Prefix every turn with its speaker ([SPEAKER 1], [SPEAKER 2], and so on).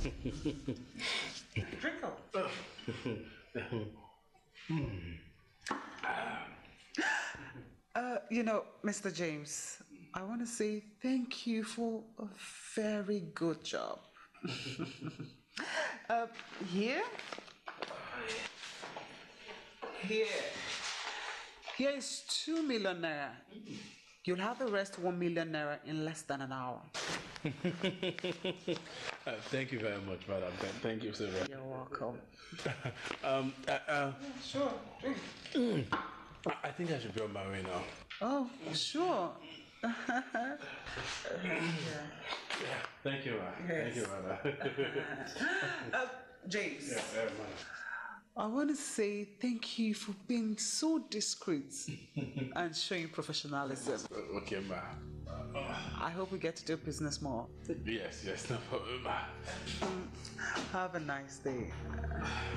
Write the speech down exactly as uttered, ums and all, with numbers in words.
[SPEAKER 1] Drink up. uh, you know, Mister James, I want to say thank you for a very good job. uh, here? Here. Here is two million naira. You'll have the rest one million naira in less than an hour.
[SPEAKER 2] uh, thank you very much, madam. Thank you so much.
[SPEAKER 1] You're welcome.
[SPEAKER 2] um, uh, uh,
[SPEAKER 1] yeah, sure. Drink.
[SPEAKER 2] I think I should be on my way now.
[SPEAKER 1] Oh, sure. yeah.
[SPEAKER 2] Yeah. Thank you, man.
[SPEAKER 1] Yes.
[SPEAKER 2] Thank you, madam.
[SPEAKER 1] uh, James.
[SPEAKER 2] Yeah, yeah, madam.
[SPEAKER 1] I want to say thank you for being so discreet and showing professionalism.
[SPEAKER 2] Okay, ma.
[SPEAKER 1] I hope we get to do business more.
[SPEAKER 2] Yes, yes, no problem, ma.
[SPEAKER 1] Have a nice day.